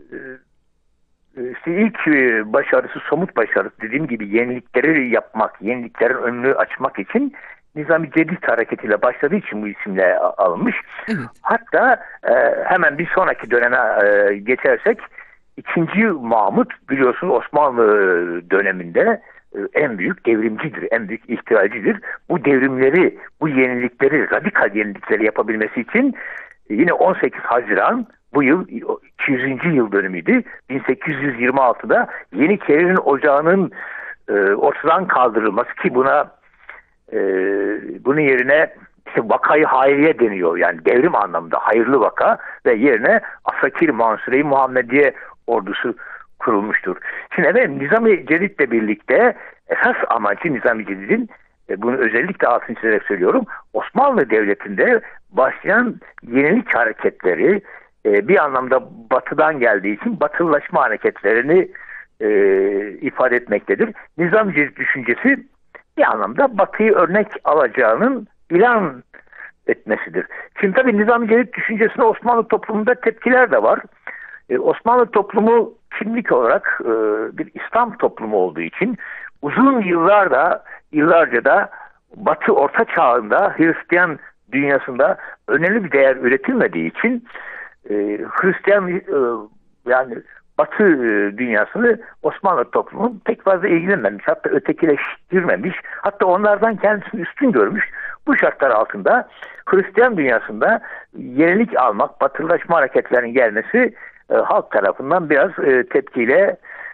işte ilk başarısı, somut başarısı dediğim gibi yenilikleri yapmak, yeniliklerin önünü açmak için Nizami Cedid hareketiyle başladığı için bu isimle alınmış. Evet. Hatta hemen bir sonraki döneme geçersek İkinci Mahmut biliyorsun Osmanlı döneminde en büyük devrimcidir, en büyük ihtilalcidir. Bu devrimleri, bu yenilikleri, radikal yenilikleri yapabilmesi için yine 18 Haziran bu yıl 200. yıl dönümüydü. 1826'da Yeniçeri'nin ocağının ortadan kaldırılması ki bunun yerine işte vakayı hayriye deniyor. Yani devrim anlamında hayırlı vaka ve yerine Asakir Mansure-i Muhammediye ordusu kurulmuştur. Şimdi efendim Nizami Cedid'le birlikte esas amacı Nizami Cedid'in bunu özellikle altını çizerek söylüyorum. Osmanlı Devleti'nde başlayan yenilik hareketleri bir anlamda batıdan geldiği için batılılaşma hareketlerini ifade etmektedir. Nizami Cedid düşüncesi bir anlamda Batı'yı örnek alacağının ilan etmesidir. Şimdi tabii Nizami Cedid düşüncesine Osmanlı toplumunda tepkiler de var. Osmanlı toplumu kimlik olarak bir İslam toplumu olduğu için uzun yıllarca da Batı Orta Çağ'ında Hristiyan dünyasında önemli bir değer üretilmediği için Hristiyan yani Batı dünyasını Osmanlı toplumu pek fazla ilgilenmemiş, hatta ötekileştirmemiş, hatta onlardan kendisini üstün görmüş. Bu şartlar altında Hristiyan dünyasında yenilik almak, batılılaşma hareketlerinin gelmesi halk tarafından biraz tepkiyle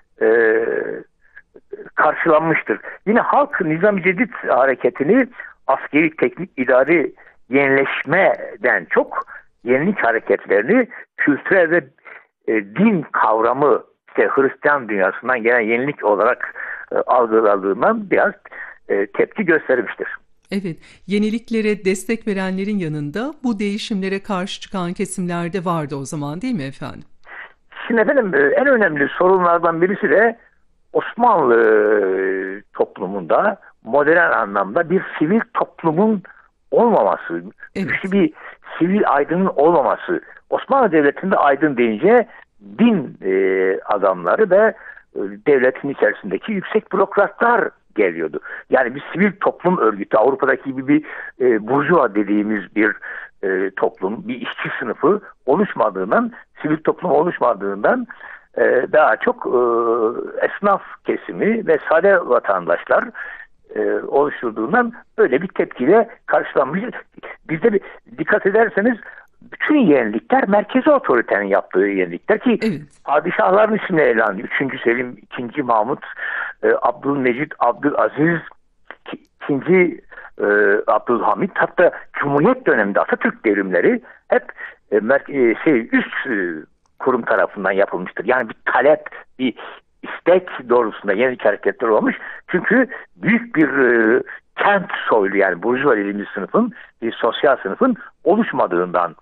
karşılanmıştır. Yine halk Nizami Cedid hareketini askeri, teknik, idari yenileşmeden çok yenilik hareketlerini kültürel ve din kavramı işte Hristiyan dünyasından gelen yenilik olarak algıladığından biraz tepki göstermiştir. Evet, yeniliklere destek verenlerin yanında bu değişimlere karşı çıkan kesimler de vardı o zaman, değil mi efendim? Şimdi efendim en önemli sorunlardan birisi de Osmanlı toplumunda modern anlamda bir sivil toplumun olmaması, Evet. güçlü bir sivil aydının olmaması. Osmanlı Devleti'nde aydın deyince din adamları ve devletin içerisindeki yüksek bürokratlar geliyordu. Yani bir sivil toplum örgütü, Avrupa'daki gibi bir burjuva dediğimiz bir toplum, bir işçi sınıfı oluşmadığından, sivil toplum oluşmadığından daha çok esnaf kesimi ve sade vatandaşlar oluşturduğundan böyle bir tepkiyle karşılanmış. Bizde bir, dikkat ederseniz bütün yenilikler merkezi otoritenin yaptığı yenilikler ki Evet. padişahların isimleri ele alınıyor. 3. Selim, 2. Mahmut, Abdülmecid, Abdülaziz, 2. Abdülhamit, hatta Cumhuriyet döneminde Atatürk devrimleri hep üst kurum tarafından yapılmıştır. Yani bir talep, bir istek doğrultusunda yenilik hareketler olmuş. Çünkü büyük bir kent soylu yani burjuva dediğimiz sınıfın, bir sosyal sınıfın oluşmadığından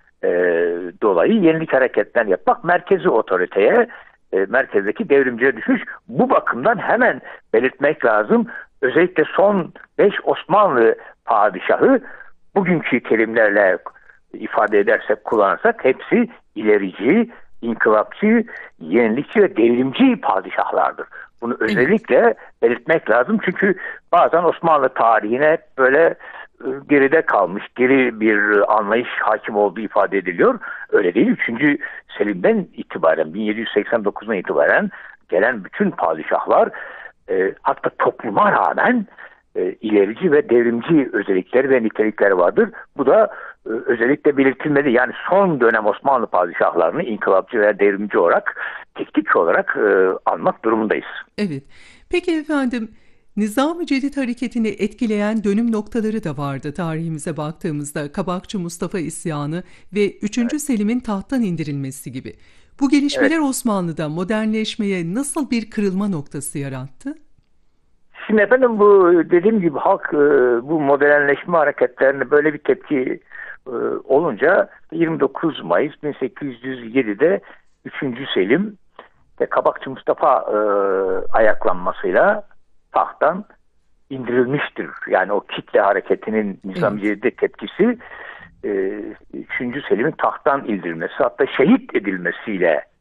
dolayı yenilik hareketler yapmak merkezi otoriteye, merkezdeki devrimciye düşmüş. Bu bakımdan hemen belirtmek lazım. Özellikle son 5 Osmanlı padişahı bugünkü terimlerle ifade edersek, kullanırsak hepsi ilerici, inkılapçı, yenilikçi ve devrimci padişahlardır. Bunu özellikle belirtmek lazım. Çünkü bazen Osmanlı tarihine böyle geride kalmış, geri bir anlayış hakim olduğu ifade ediliyor. Öyle değil. 3. Selim'den itibaren, 1789'dan itibaren gelen bütün padişahlar hatta topluma rağmen ilerici ve devrimci özellikleri ve nitelikleri vardır. Bu da özellikle belirtilmedi. Yani son dönem Osmanlı padişahlarını inkılapçı veya devrimci olarak, teknik olarak almak durumundayız. Evet. Peki efendim, Nizam-ı Cedid hareketini etkileyen dönüm noktaları da vardı tarihimize baktığımızda. Kabakçı Mustafa isyanı ve 3. Selim'in tahttan indirilmesi gibi. Bu Evet. gelişmeler Osmanlı'da modernleşmeye nasıl bir kırılma noktası yarattı? Şimdi efendim bu dediğim gibi halk bu modernleşme hareketlerine böyle bir tepki olunca 29 Mayıs 1807'de 3. Selim ve Kabakçı Mustafa ayaklanmasıyla tahttan indirilmiştir. Yani o kitle hareketinin Nizam-ı Evet. Cedid'e tepkisi 3. Selim'in tahttan indirilmesi, hatta şehit edilmesiyle